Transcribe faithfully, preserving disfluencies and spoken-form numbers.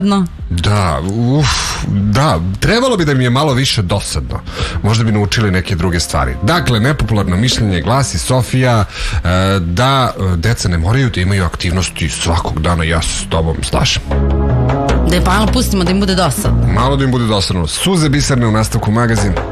No. Da, uf, da, trebalo bi da mi je malo više dosadno. Možda bi naučili neke druge stvari. Dakle, nepopularno mišljenje glasi Sofija e, da e, deca ne moraju da imaju aktivnosti svakog dana. Ja se s tobom slažem. Da je pa malo pustimo da im bude dosadno. Malo da im bude dosadno. Suze biserne u nastavku magazin.